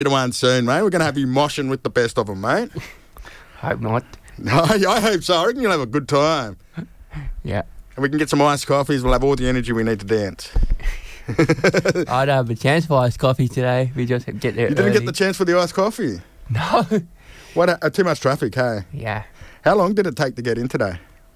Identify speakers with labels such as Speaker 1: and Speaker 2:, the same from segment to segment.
Speaker 1: one soon, mate. We're going to have you moshing with the best of them, mate.
Speaker 2: Hope not.
Speaker 1: No, I hope so. I reckon you'll have a good time.
Speaker 2: Yeah.
Speaker 1: And we can get some iced coffees. We'll have all the energy we need to dance.
Speaker 2: I don't have a chance for iced coffee today. We just get there
Speaker 1: You didn't
Speaker 2: early.
Speaker 1: get the chance for the iced coffee?
Speaker 2: No.
Speaker 1: What? Too much traffic, hey?
Speaker 2: Yeah.
Speaker 1: How long did it take to get in today?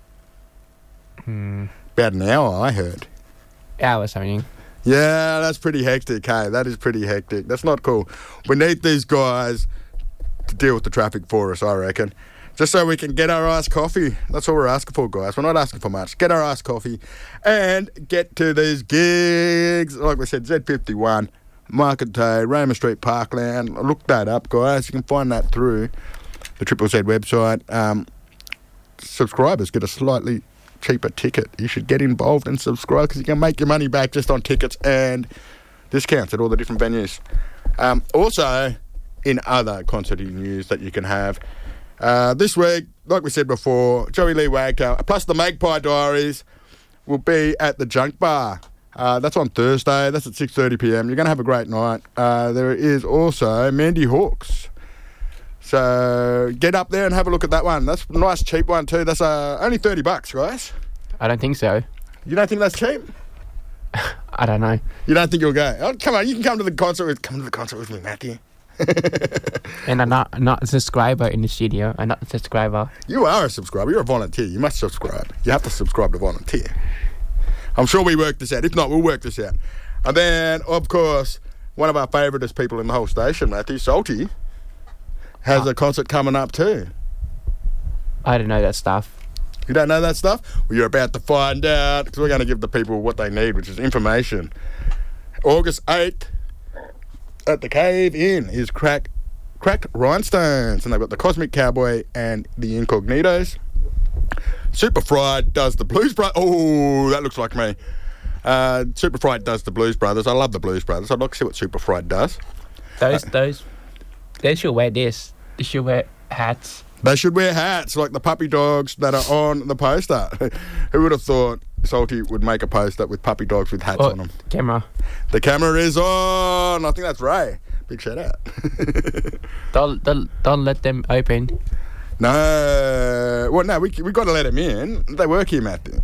Speaker 1: About an hour, I heard.
Speaker 2: Hour something.
Speaker 1: Yeah, that's pretty hectic, hey? That is pretty hectic. That's not cool. We need these guys to deal with the traffic for us, I reckon. Just so we can get our iced coffee. That's all we're asking for, guys. We're not asking for much. Get our iced coffee and get to these gigs. Like we said, Z51, Market Day, Raymond Street, Parkland. Look that up, guys. You can find that through the Triple Z website. Subscribers get a slightly cheaper ticket. You should get involved and subscribe because you can make your money back just on tickets and discounts at all the different venues. Also, in other concerty news that you can have, this week, like we said before, Joey Lee Wagner plus the Magpie Diaries will be at the Junk Bar. That's on Thursday. That's at 6:30 p.m. You're going to have a great night. There is also Mandy Hawks. So get up there and have a look at that one. That's a nice cheap one too. That's only $30, guys.
Speaker 2: I don't think so.
Speaker 1: You don't think that's cheap?
Speaker 2: I don't know.
Speaker 1: You don't think you'll go? Oh, come on, you can come to the concert with me, Matthew.
Speaker 2: And I'm not a subscriber in the studio. I'm not a subscriber.
Speaker 1: You are a subscriber. You're a volunteer. You must subscribe. You have to subscribe to volunteer. I'm sure we work this out. If not, we'll work this out. And then, of course, one of our favouriteest people in the whole station, Matthew, Salty, has a concert coming up too.
Speaker 2: I don't know that stuff.
Speaker 1: You don't know that stuff? Well, you're about to find out because we're going to give the people what they need, which is information. August 8th at the Cave Inn is Cracked Rhinestones, and they've got the Cosmic Cowboy and the Incognitos. Super Fried does the Blues Brothers. Oh, that looks like me. Super Fried does the Blues Brothers. I love the Blues Brothers. I'd like to see what Super Fried does.
Speaker 2: They should wear this. They should wear hats.
Speaker 1: They should wear hats like the puppy dogs that are on the poster. Who would have thought Salty would make a poster with puppy dogs with hats on them?
Speaker 2: Camera.
Speaker 1: The camera is on. I think that's Ray. Big shout out.
Speaker 2: Don't let them open.
Speaker 1: No. Well, no, we got to let them in. They work here, Matthew.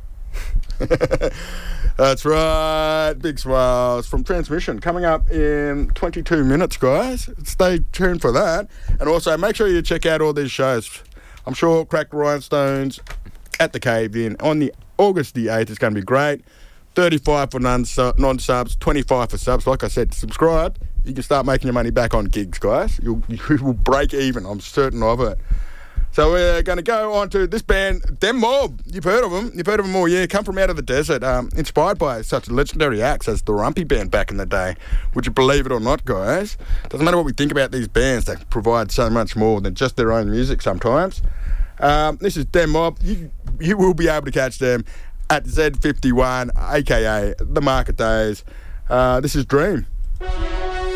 Speaker 1: That's right. Big smiles from Transmission coming up in 22 minutes, guys. Stay tuned for that. And also, make sure you check out all these shows. I'm sure Cracked Rhinestones at the Cave Inn on the August the 8th is going to be great. 35 for non-subs, 25 for subs. Like I said, subscribe. You can start making your money back on gigs, guys. You will break even. I'm certain of it. So we're going to go on to this band, Dem Mob. You've heard of them. You've heard of them all, yeah. Come from out of the desert. Inspired by such legendary acts as the Rumpy Band back in the day. Would you believe it or not, guys? Doesn't matter what we think about these bands. They provide so much more than just their own music sometimes. This is Dem Mob. You will be able to catch them at Z51, a.k.a. the Market Days. This is Dream.